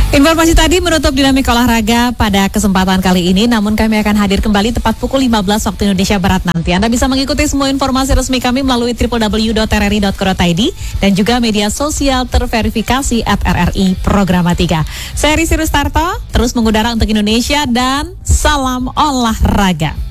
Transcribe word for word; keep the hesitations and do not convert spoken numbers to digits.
Informasi tadi menutup dinamika olahraga pada kesempatan kali ini, namun kami akan hadir kembali tepat pukul lima belas waktu Indonesia Barat nanti. Anda bisa mengikuti semua informasi resmi kami melalui w w w dot r r i dot co dot i d dan juga media sosial terverifikasi at R R I Programa tiga. Saya Risi Rustarto, terus mengudara untuk Indonesia dan salam olahraga.